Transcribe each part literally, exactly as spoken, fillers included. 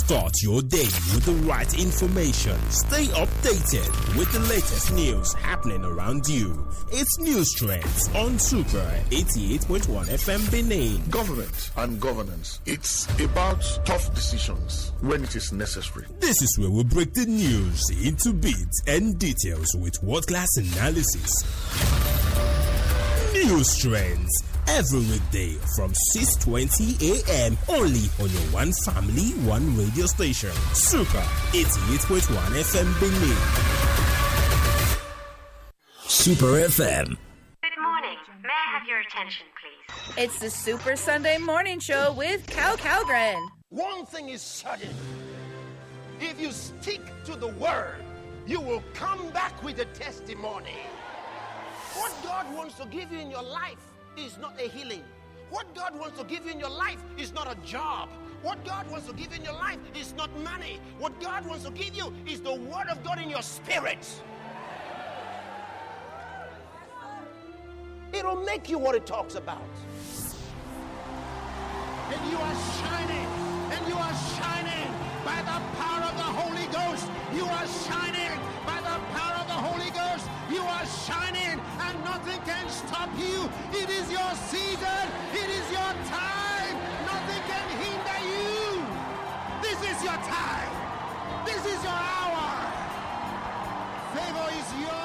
Start your day with the right information. Stay updated with the latest news happening around you. It's News Trends on Super eighty-eight point one F M Benin. Government and governance. It's about tough decisions when it is necessary. This is where we break the news into bits and details with world-class analysis. News Trends every weekday from six twenty a.m. only on your one family, one radio station. Super eighty-eight point one F M Benin. Super F M. Good morning. May I have your attention, please? It's the Super Sunday Morning Show with Cal Calgren. One thing is certain. If you stick to the word, you will come back with a testimony. What God wants to give you in your life is not a healing. What God wants to give you in your life is not a job. What God wants to give you in your life is not money. What God wants to give you is the word of God in your spirit. It'll make you what it talks about. And you are shining, and you are shining by the power of the Holy Ghost. You are shining by the power of the Holy Ghost. You are shining, and nothing can stop you. It is your season. It is your time. Nothing can hinder you. This is your time. This is your hour. Favor is yours.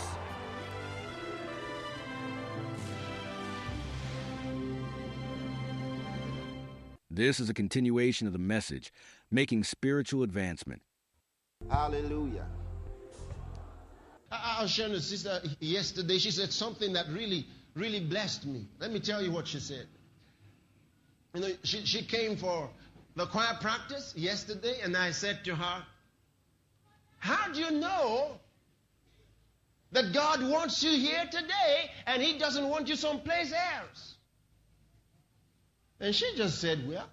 This is a continuation of the message, making spiritual advancement. Hallelujah. I, I was sharing with a sister yesterday. She said something that really, really blessed me. Let me tell you what she said. You know, she, she came for the choir practice yesterday, and I said to her, how do you know that God wants you here today and He doesn't want you someplace else? And she just said, well,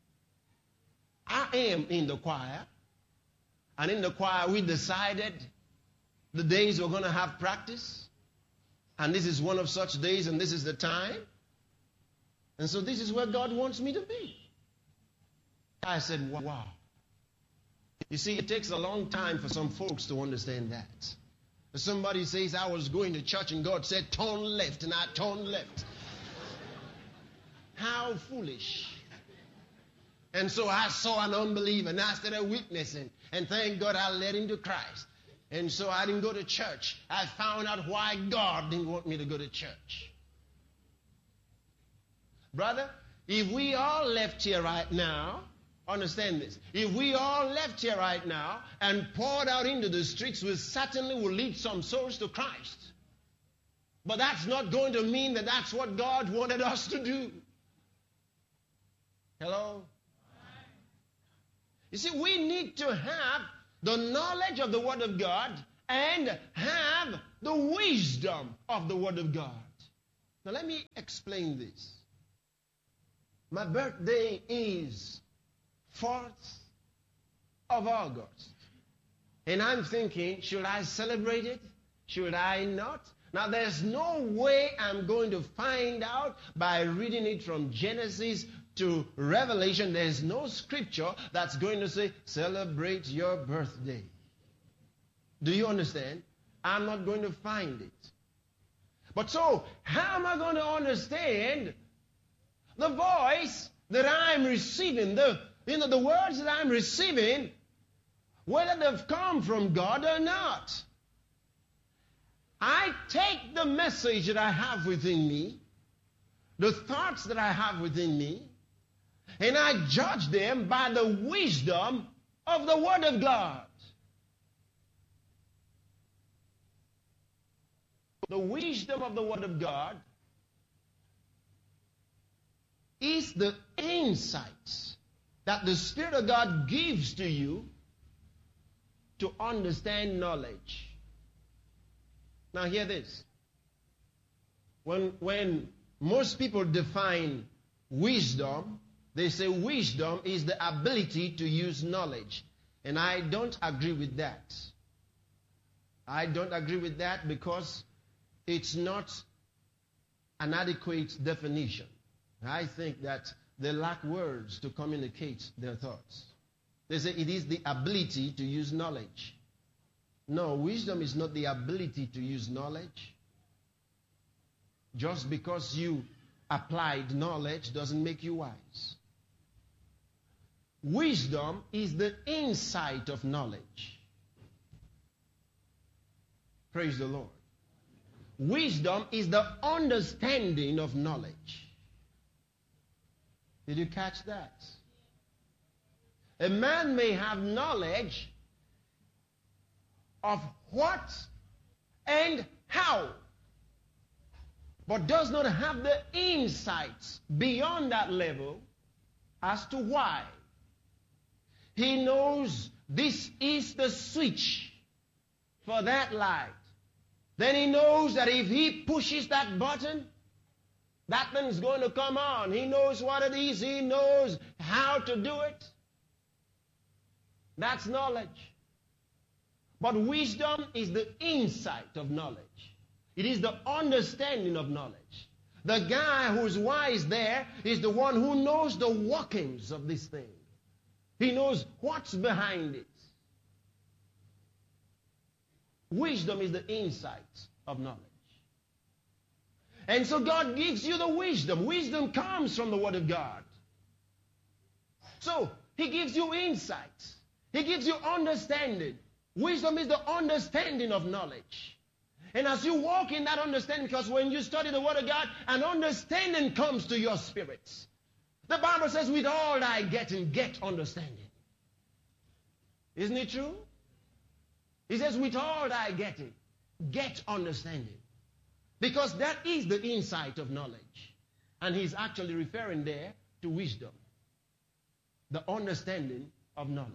I am in the choir. And in the choir, we decided the days we're going to have practice. And this is one of such days, and this is the time. And so this is where God wants me to be. I said, wow. You see, it takes a long time for some folks to understand that. If somebody says, I was going to church and God said, turn left, and I turned left. How foolish. And so I saw an unbeliever, and I started witnessing. And thank God I led him to Christ. And so I didn't go to church. I found out why God didn't want me to go to church. Brother, if we all left here right now, understand this. If we all left here right now and poured out into the streets, we certainly will lead some souls to Christ. But that's not going to mean that that's what God wanted us to do. Hello? You see, we need to have the knowledge of the Word of God and have the wisdom of the Word of God. Now let me explain this. My birthday is fourth of August. And I'm thinking, should I celebrate it? Should I not? Now there's no way I'm going to find out by reading it from Genesis to Revelation. There's no scripture that's going to say, celebrate your birthday. Do you understand? I'm not going to find it. But so, how am I going to understand the voice that I'm receiving, the, you know, the words that I'm receiving, whether they've come from God or not? I take the message that I have within me, the thoughts that I have within me, and I judge them by the wisdom of the Word of God. The wisdom of the Word of God is the insights that the Spirit of God gives to you to understand knowledge. Now hear this. When, when most people define wisdom, they say wisdom is the ability to use knowledge. And I don't agree with that. I don't agree with that because it's not an adequate definition. I think that they lack words to communicate their thoughts. They say it is the ability to use knowledge. No, wisdom is not the ability to use knowledge. Just because you applied knowledge doesn't make you wise. Wisdom is the insight of knowledge. Praise the Lord. Wisdom is the understanding of knowledge. Did you catch that? A man may have knowledge of what and how, but does not have the insights beyond that level as to why. He knows this is the switch for that light. Then he knows that if he pushes that button, that thing's going to come on. He knows what it is. He knows how to do it. That's knowledge. But wisdom is the insight of knowledge. It is the understanding of knowledge. The guy who's wise there is the one who knows the workings of this thing. He knows what's behind it. Wisdom is the insight of knowledge. And so God gives you the wisdom. Wisdom comes from the Word of God. So He gives you insight. He gives you understanding. Wisdom is the understanding of knowledge. And as you walk in that understanding, because when you study the Word of God, an understanding comes to your spirit. The Bible says, with all thy getting, get understanding. Isn't it true? He says, with all thy getting, get understanding. Because that is the insight of knowledge. And he's actually referring there to wisdom. The understanding of knowledge.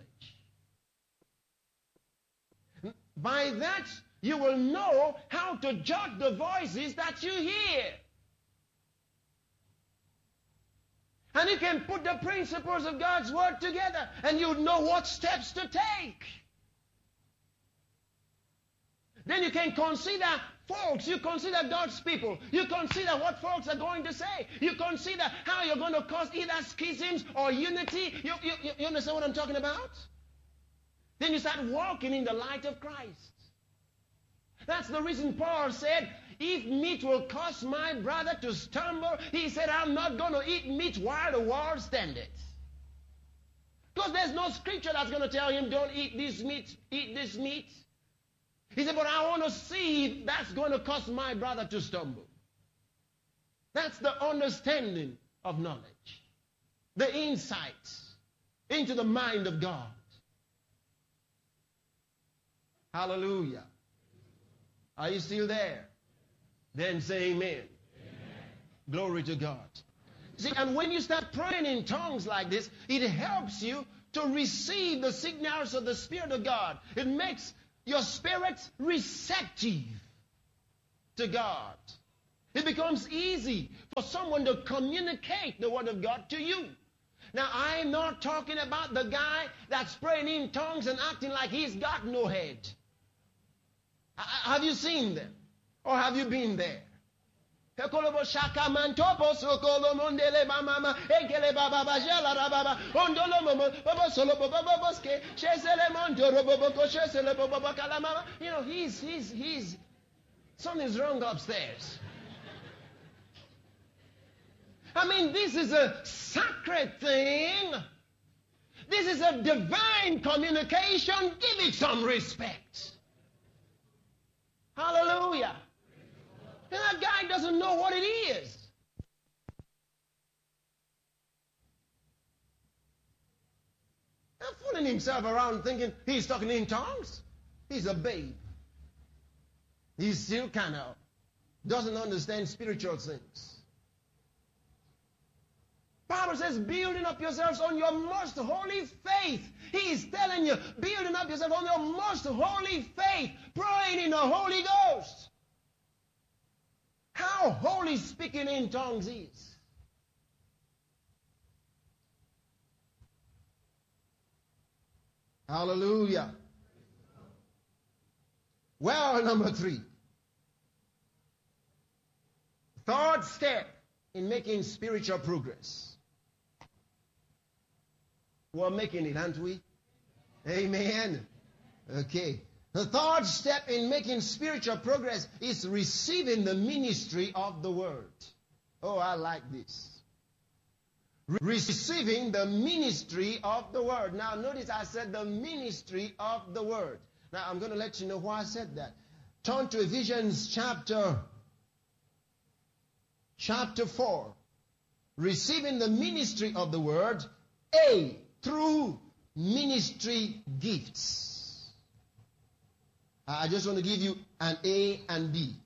By that, you will know how to judge the voices that you hear. And you can put the principles of God's Word together, and you know what steps to take. Then you can consider folks, you consider God's people, you consider what folks are going to say, you consider how you're going to cause either schisms or unity. You, you, you understand what I'm talking about? Then you start walking in the light of Christ. That's the reason Paul said, if meat will cause my brother to stumble, he said, I'm not going to eat meat while the world standeth. Because there's no scripture that's going to tell him, don't eat this meat, eat this meat. He said, but I want to see if that's going to cause my brother to stumble. That's the understanding of knowledge. The insights into the mind of God. Hallelujah. Are you still there? Then say amen. Amen. Glory to God. See, and when you start praying in tongues like this, it helps you to receive the signals of the Spirit of God. It makes your spirit receptive to God. It becomes easy for someone to communicate the Word of God to you. Now, I'm not talking about the guy that's praying in tongues and acting like he's got no head. Have you seen them? Or have you been there? You know, he's, he's, he's, something's wrong upstairs. I mean, this is a sacred thing. This is a divine communication. Give it some respect. Hallelujah. And that guy doesn't know what it is. Not fooling himself around thinking he's talking in tongues. He's a babe. He still kind of doesn't understand spiritual things. Bible says, building up yourselves on your most holy faith. He is telling you, building up yourself on your most holy faith, praying in the Holy Ghost. How holy speaking in tongues is. Hallelujah. Well, number three. Third step in making spiritual progress. We're making it, aren't we? Amen. Okay. The third step in making spiritual progress is receiving the ministry of the word. Oh, I like this. Re- receiving the ministry of the word. Now, notice I said the ministry of the word. Now, I'm going to let you know why I said that. Turn to Ephesians chapter, chapter four. Receiving the ministry of the word, A, through ministry gifts. I just want to give you an A and B.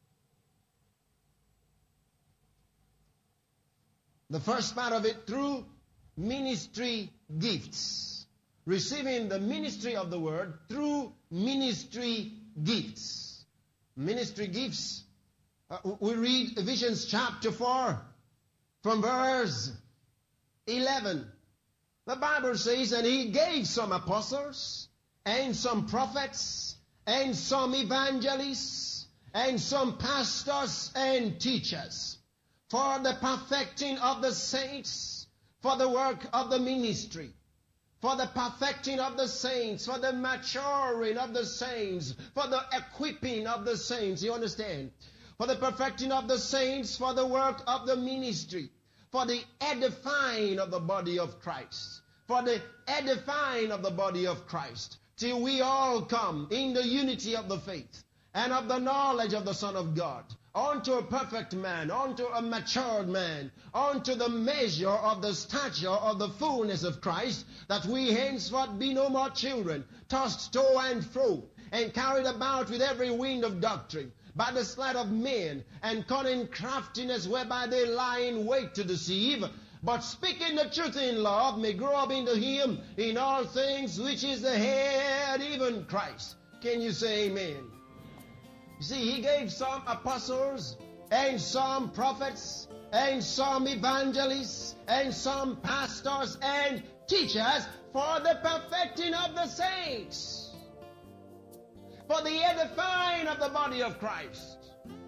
The first part of it, through ministry gifts. Receiving the ministry of the word through ministry gifts. Ministry gifts. Uh, we read Ephesians chapter four from verse eleven. The Bible says, and he gave some apostles and some prophets and some evangelists and some pastors and teachers for the perfecting of the saints, for the work of the ministry, for the perfecting of the saints, for the maturing of the saints, for the equipping of the saints. You understand? For the perfecting of the saints, for the work of the ministry, for the edifying of the body of Christ, for the edifying of the body of Christ, till we all come in the unity of the faith and of the knowledge of the Son of God, unto a perfect man, unto a matured man, unto the measure of the stature of the fullness of Christ, that we henceforth be no more children, tossed to and fro, and carried about with every wind of doctrine, by the sleight of men, and cunning craftiness whereby they lie in wait to deceive, but speaking the truth in love may grow up into him in all things, which is the head, even Christ. Can you say amen? You see, he gave some apostles, and some prophets, and some evangelists, and some pastors and teachers for the perfecting of the saints, for the edifying of the body of Christ.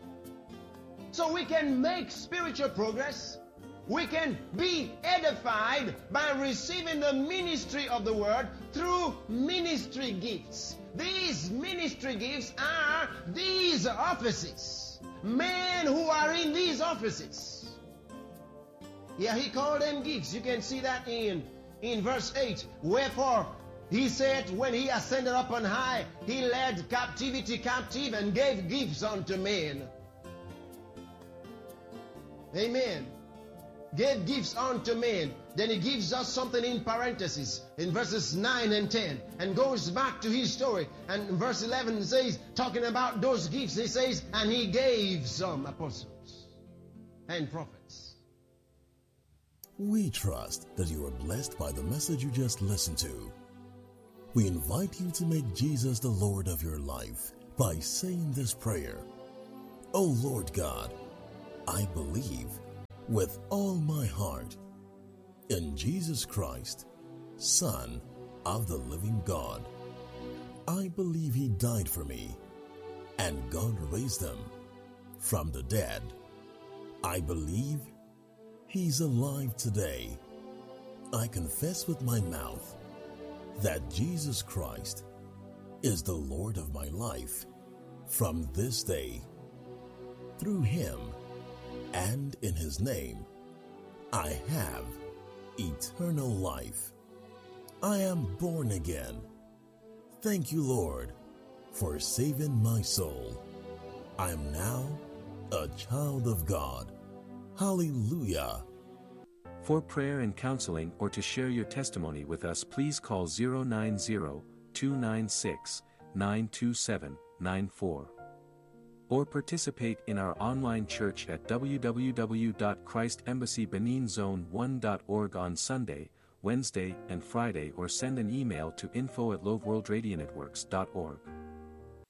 So we can make spiritual progress. We can be edified by receiving the ministry of the word through ministry gifts. These ministry gifts are these offices. Men who are in these offices. Yeah, he called them gifts. You can see that in, in verse eight. Wherefore, he said, when he ascended up on high, he led captivity captive and gave gifts unto men. Amen. Gave gifts unto men. Then he gives us something in parentheses in verses nine and ten and goes back to his story. And verse eleven says, talking about those gifts, he says, and he gave some apostles and prophets. We trust that you are blessed by the message you just listened to. We invite you to make Jesus the Lord of your life by saying this prayer. Oh Lord God, I believe with all my heart in Jesus Christ, Son of the living God. I believe he died for me, and God raised him from the dead. I believe he's alive today. I confess with my mouth that Jesus Christ is the Lord of my life from this day. Through him and in his name, I have eternal life. I am born again. Thank you, Lord, for saving my soul. I am now a child of God. Hallelujah. For prayer and counseling or to share your testimony with us, please call zero nine zero, two nine six, nine two seven nine four. Or participate in our online church at w w w dot christ embassy benin zone one dot org on Sunday, Wednesday, and Friday, or send an email to info at loveworldradionetworks dot org.